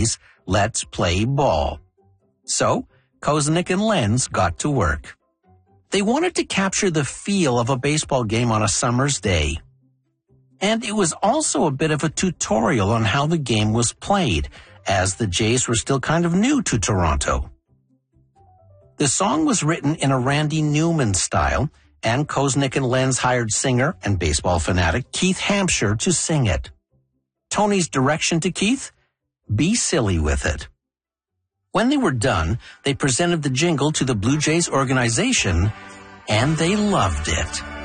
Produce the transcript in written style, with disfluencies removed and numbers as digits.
Jays, let's play ball. So, Koznick and Lenz got to work. They wanted to capture the feel of a baseball game on a summer's day. And it was also a bit of a tutorial on how the game was played, as the Jays were still kind of new to Toronto. The song was written in a Randy Newman style, and Koznick and Lenz hired singer and baseball fanatic Keith Hampshire to sing it. Tony's direction to Keith? Be silly with it. When they were done, they presented the jingle to the Blue Jays organization, and they loved it.